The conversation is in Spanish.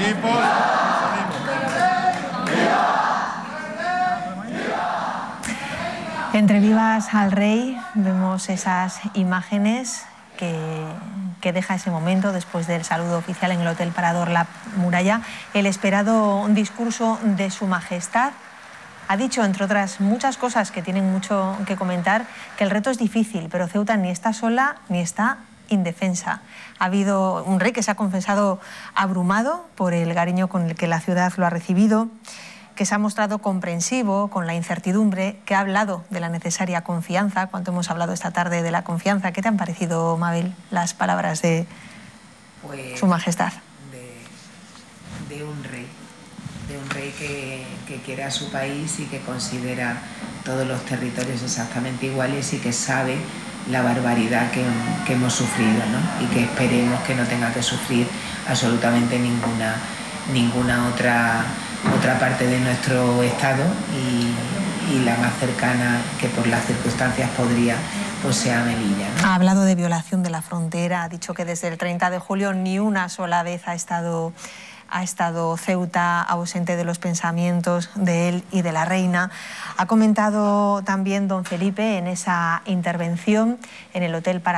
Entre vivas al rey vemos esas imágenes que deja ese momento después del saludo oficial en el Hotel Parador La Muralla, el esperado discurso de Su Majestad. Ha dicho, entre otras muchas cosas que tienen mucho que comentar, que el reto es difícil, pero Ceuta ni está sola ni está indefensa. Ha habido un rey que se ha confesado abrumado por el cariño con el que la ciudad lo ha recibido, que se ha mostrado comprensivo con la incertidumbre, que ha hablado de la necesaria confianza. Cuánto hemos hablado esta tarde de la confianza. ¿Qué te han parecido, Mabel, las palabras de Su Majestad? De un rey que quiere a su país y que considera todos los territorios exactamente iguales y que sabe la barbaridad que hemos sufrido, ¿no? Y que esperemos que no tenga que sufrir absolutamente ninguna otra parte de nuestro estado y la más cercana, que por las circunstancias podría, pues sea Melilla, ¿no? Ha hablado de violación de la frontera, ha dicho que desde el 30 de julio ni una sola vez ha estado Ceuta ausente de los pensamientos de él y de la reina. Ha comentado también don Felipe en esa intervención en el Hotel Parador